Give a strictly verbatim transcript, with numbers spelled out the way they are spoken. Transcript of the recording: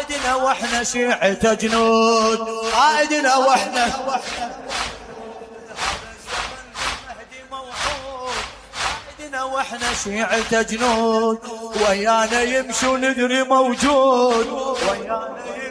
قائدنا واحنا شيعة جنود، قائدنا واحنا واحنا شيعة جنود، ويانا يمشوا ندري موجود، ويانا